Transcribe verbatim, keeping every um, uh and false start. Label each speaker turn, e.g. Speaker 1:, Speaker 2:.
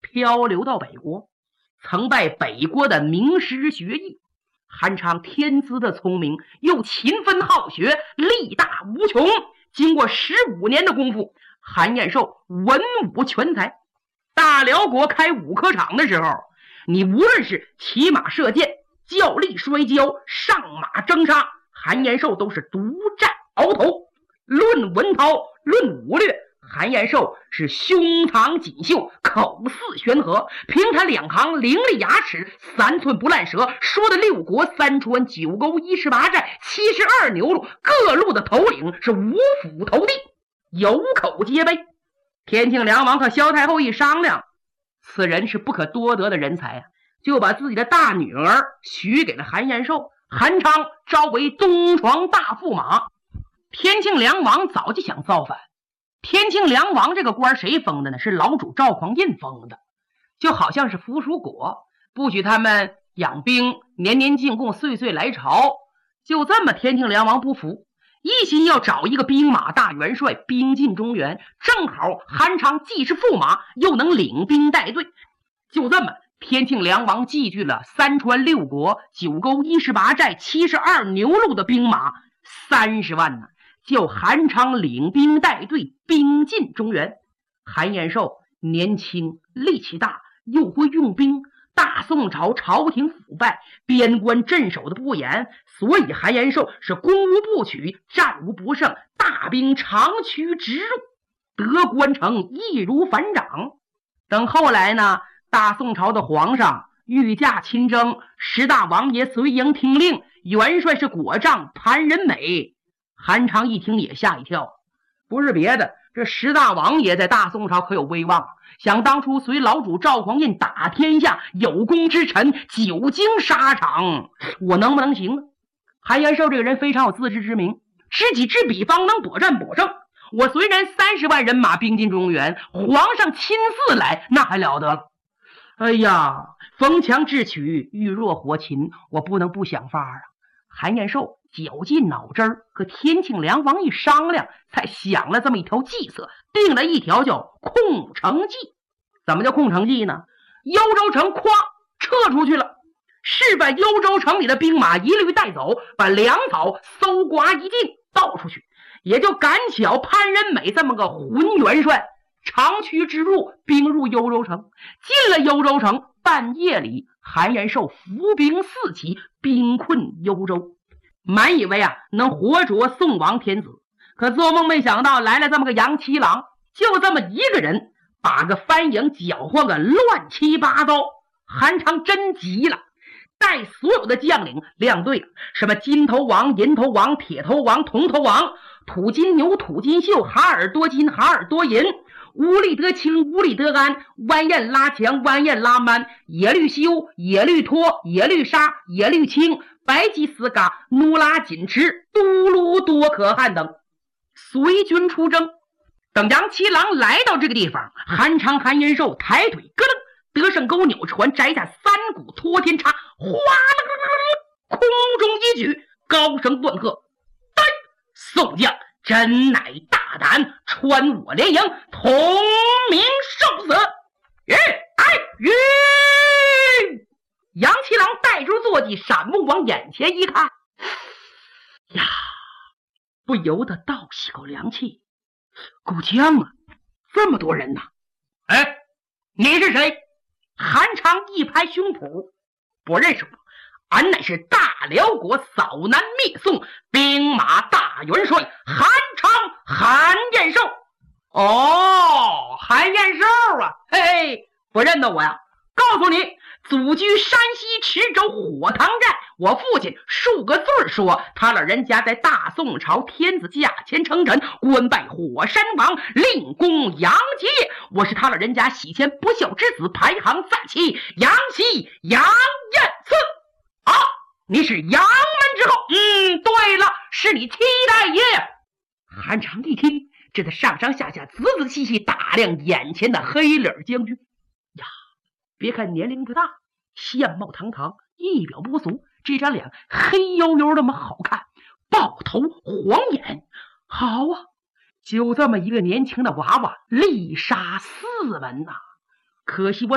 Speaker 1: 漂流到北国，曾拜北国的名师学艺。韩昌天资的聪明，又勤奋好学，力大无穷。经过十五年的功夫，韩彦寿文武全才。大辽国开武科场的时候，你无论是骑马射箭、较力摔跤、上马征杀，韩彦寿都是独占鳌头。论文韬，论武略，韩彦寿是胸藏锦绣，口似悬河，凭他两行伶俐牙齿，三寸不烂舌，说的六国三川九沟一十八寨七十二牛路各路的头领是五府投地，有口皆碑。天庆梁王和萧太后一商量，此人是不可多得的人才啊，就把自己的大女儿许给了韩彦寿。韩昌招为东床大驸马。天庆梁王早就想造反。天庆梁王这个官谁封的呢？是老主赵匡胤封的，就好像是附属国，不许他们养兵，年年进贡，岁岁来朝。就这么，天庆梁王不服，一心要找一个兵马大元帅，兵进中原。正好韩昌既是驸马，又能领兵带队。就这么，天庆梁王集聚了三川六国、九沟一十八寨、七十二牛路的兵马三十万呢，叫韩昌领兵带队，兵进中原。韩彦寿年轻力气大，又会用兵。大宋朝朝廷腐败，边关镇守的不严，所以韩彦寿是攻无不取，战无不胜，大兵长驱直入，得关城易如反掌。等后来呢，大宋朝的皇上御驾亲征，十大王爷随营听令，元帅是果丈潘仁美。韩昌一听也吓一跳，不是别的，这十大王爷在大宋朝可有威望，想当初随老主赵匡胤打天下，有功之臣久经沙场，我能不能行呢？韩彦寿这个人非常有自知之明，知己知彼方能搏战搏胜。我虽然三十万人马兵进中原，皇上亲自来，那还了得了。哎呀，逢强智取，遇弱火擒，我不能不想法啊。韩彦寿绞尽脑汁儿，和天庆梁王一商量，才想了这么一条计策，定了一条叫空城计。怎么叫空城计呢？幽州城咵撤出去了，是把幽州城里的兵马一律带走，把粮草搜刮一尽倒出去，也就赶巧潘仁美这么个混元帅长驱直入，兵入幽州城。进了幽州城，半夜里韩彦寿伏兵四起，兵困幽州，满以为啊能活捉宋王天子，可做梦没想到来了这么个杨七郎，就这么一个人把个番营搅和个乱七八糟。韩昌真急了，带所有的将领亮队了，什么金头王、银头王、铁头王、铜头王、土金牛、土金秀、哈尔多金、哈尔多银、乌力德清、乌力德安、弯燕拉强、弯燕拉曼、野律修、野律托、野律沙、野律清、白吉斯嘎、努拉锦池、都卢多可汗等随军出征。等杨七郎来到这个地方，韩昌、韩彦寿抬腿咯噔，得胜钩扭船，摘下三股托天叉，哗啦，空中一举，高声断喝：对，宋将真乃大胆，穿我连营，同名受死！吁哎吁！杨七郎带住坐骑，闪目往眼前一看，呀，不由得倒吸口凉气。够呛啊，这么多人呐！哎，你是谁？韩昌一拍胸脯，不认识我，俺乃是大辽国扫南灭宋兵马大元帅韩昌韩彦寿。哦，韩彦寿啊，嘿嘿，不认得我呀？告诉你，祖居山西池州火塘寨，我父亲数个字说，他老人家在大宋朝天子驾前称臣，官拜火山王，令公杨节。我是他老人家喜前不孝之子，排行在妻，杨喜杨彦赐。啊，你是杨门之后？嗯，对了，是你七代爷。韩昌一听，这他上上下下仔仔细细打量眼前的黑脸将军呀，别看年龄不大，相貌堂堂，一表不俗，这张脸黑黝黝那么好看，豹头黄眼，好啊，就这么一个年轻的娃娃，力杀四门呐、啊！可惜我